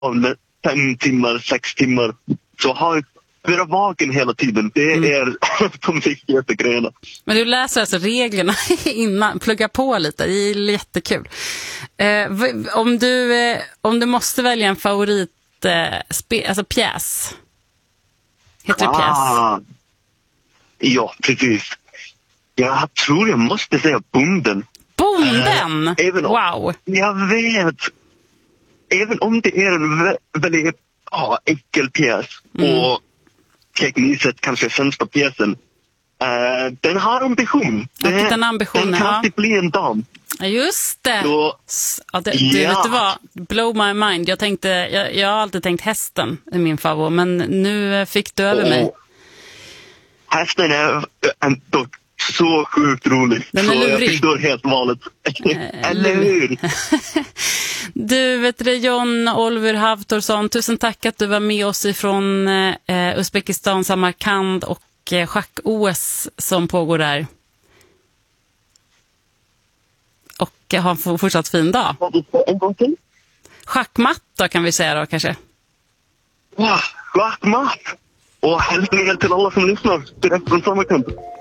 med 5 timmar, 6 timmar. Så vara vaken hela tiden, det är de viktigaste grejerna. Men du läser alltså reglerna innan, plugga på lite, det är jättekul. Om du måste välja en favorit alltså pjäs. Heter det pjäs? Ja, precis. Jag tror jag måste säga Bonden. Bonden? Wow. Jag vet. Även om det är en väldigt enkel pjäs och tekniskt sett kanske sämsta pjäsen. Den har ambition. Den kan inte bli en dam. Just det. Du vet du vad? Blow my mind. Jag har alltid tänkt hästen är min favorit, men nu fick du över mig. Hästen är ändå så sjukt rolig. Den är lurig. Jag förstår helt valet. Eller hur? Du vet det, John Oliver Havtorsson, tusen tack att du var med oss ifrån Uzbekistan, Samarkand och schack-OS som pågår där. Och ha en fortsatt fin dag. En gång till? Schackmatt då kan vi säga då kanske. Ja, schackmatt! Och hälsningar till alla som lyssnar direkt från Samarkand.